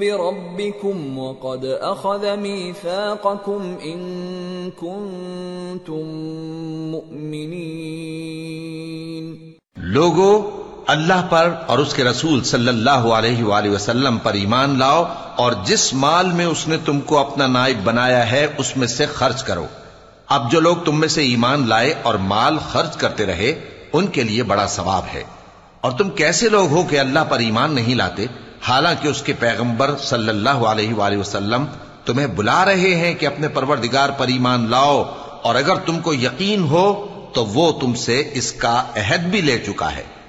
बिरब्बिकुम वक़द अख़ज़ मीसाक़कुम इन कुन्तुम मुअ्मिनीन। लोगो, अल्लाह पर और उसके रसूल सल्लल्लाहु अलैहि वसल्लम पर ईमान लाओ और जिस माल में उसने तुमको अपना नाइब बनाया है उसमें से खर्च करो। अब जो लोग तुम में से ईमान लाए और माल खर्च करते रहे उनके लिए बड़ा सवाब है। और तुम कैसे लोग हो कि अल्लाह पर ईमान नहीं लाते, हालांकि उसके पैगंबर सल्लल्लाहु अलैहि वसल्लम तुम्हें बुला रहे हैं कि अपने परवरदिगार पर ईमान लाओ, और अगर तुमको यकीन हो तो वो तुमसे इसका अहद भी ले चुका है।